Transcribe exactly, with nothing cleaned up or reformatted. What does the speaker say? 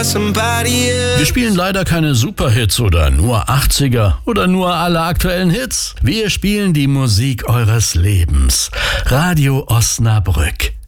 Wir spielen leider keine Superhits oder nur achtziger oder nur alle aktuellen Hits. Wir spielen die Musik eures Lebens. Radio Osnabrück.